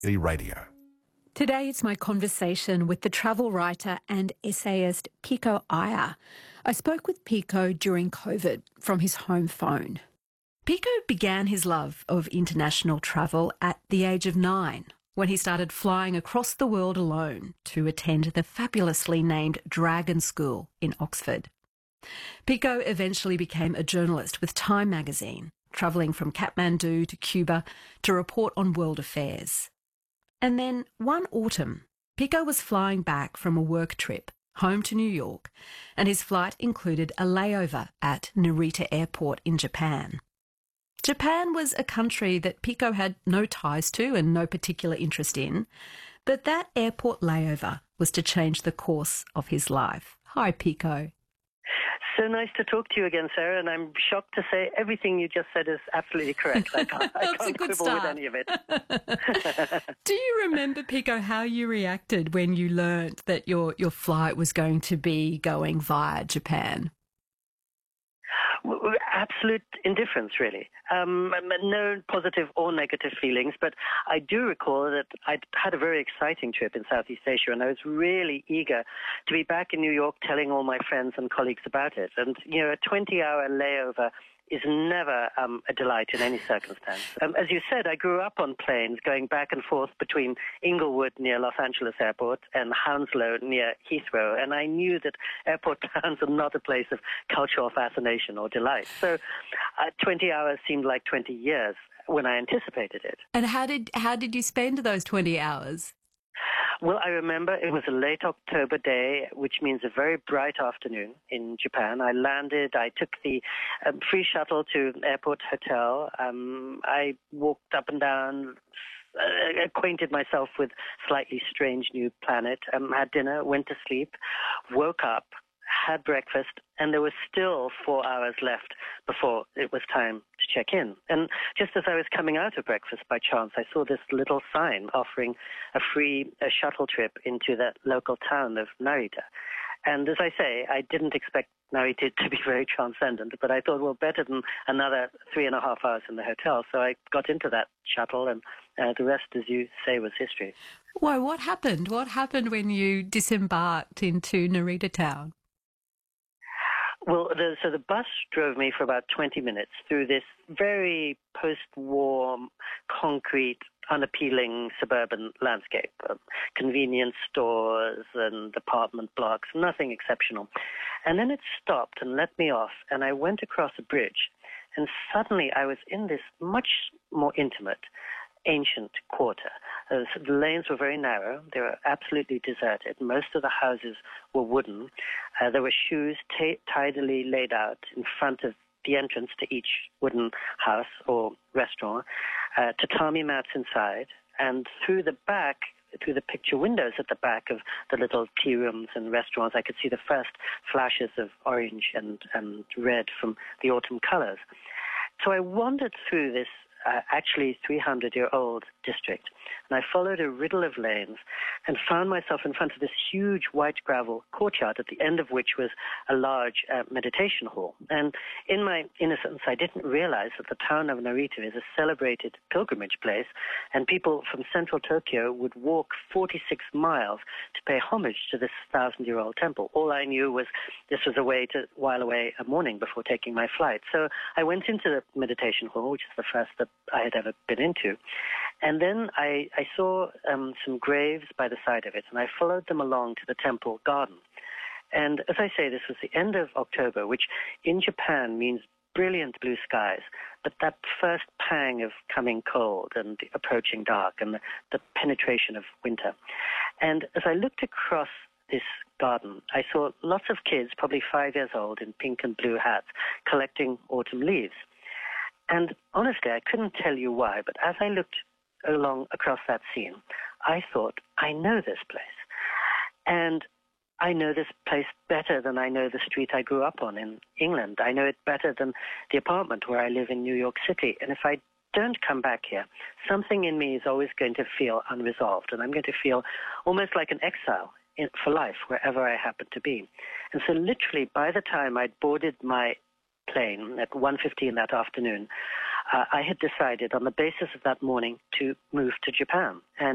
Radio. Today it's my conversation with the travel writer and essayist Pico Iyer. I spoke with Pico during COVID from his home phone. Pico began his love of international travel at the age of 9, when he started flying across the world alone to attend the fabulously named Dragon School in Oxford. Pico eventually became a journalist with Time magazine, travelling from Kathmandu to Cuba to report on world affairs. And then one autumn, Pico was flying back from a work trip home to New York, and his flight included a layover at Narita Airport in Japan. Japan was a country that Pico had no ties to and no particular interest in, but that airport layover was to change the course of his life. Hi, Pico. So nice to talk to you again, Sarah, and I'm shocked to say everything you just said is absolutely correct. I can't quibble with any of it. Do you remember, Pico, how you reacted when you learnt that your flight was going to be going via Japan? Absolute indifference, really. No positive or negative feelings, but I do recall that I'd had a very exciting trip in Southeast Asia, and I was really eager to be back in New York telling all my friends and colleagues about it. And, you know, a 20-hour layover is never a delight in any circumstance. As you said, I grew up on planes going back and forth between Inglewood near Los Angeles Airport and Hounslow near Heathrow, and I knew that airport towns are not a place of cultural fascination or delight. So 20 hours seemed like 20 years when I anticipated it. And how did you spend those 20 hours? Well, I remember it was a late October day, which means a very bright afternoon in Japan. I landed, I took the free shuttle to Airport Hotel. I walked up and down, acquainted myself with slightly strange new planet, had dinner, went to sleep, woke up, had breakfast, and there was still 4 hours left before it was time to check in. And just as I was coming out of breakfast by chance, I saw this little sign offering a free shuttle trip into that local town of Narita. And as I say, I didn't expect Narita to be very transcendent, but I thought, well, better than another 3.5 hours in the hotel. So I got into that shuttle, and the rest, as you say, was history. Whoa, what happened? What happened when you disembarked into Narita town? Well, so the bus drove me for about 20 minutes through this very post-war, concrete, unappealing suburban landscape. Convenience stores and apartment blocks, nothing exceptional. And then it stopped and let me off, and I went across a bridge. And suddenly I was in this much more intimate, ancient quarter. The lanes were very narrow. They were absolutely deserted. Most of the houses were wooden. There were shoes tidily laid out in front of the entrance to each wooden house or restaurant, tatami mats inside, and through the back, through the picture windows at the back of the little tea rooms and restaurants, I could see the first flashes of orange and red from the autumn colors. So I wandered through this actually 300-year-old district, and I followed a riddle of lanes and found myself in front of this huge white gravel courtyard, at the end of which was a large meditation hall. And in my innocence, I didn't realize that the town of Narita is a celebrated pilgrimage place, and people from central Tokyo would walk 46 miles to pay homage to this 1,000-year-old temple. All I knew was this was a way to while away a morning before taking my flight. So I went into the meditation hall, which is the first that I had ever been into. And then I saw some graves by the side of it, and I followed them along to the temple garden. And as I say, this was the end of October, which in Japan means brilliant blue skies, but that first pang of coming cold and the approaching dark and the penetration of winter. And as I looked across this garden, I saw lots of kids, probably 5 years old, in pink and blue hats, collecting autumn leaves. And honestly, I couldn't tell you why, but as I looked along across that scene, I thought, I know this place. And I know this place better than I know the street I grew up on in England. I know it better than the apartment where I live in New York City. And if I don't come back here, something in me is always going to feel unresolved, and I'm going to feel almost like an exile for life wherever I happen to be. And so literally by the time I'd boarded my plane at 1:15 that afternoon, I had decided on the basis of that morning to move to Japan. And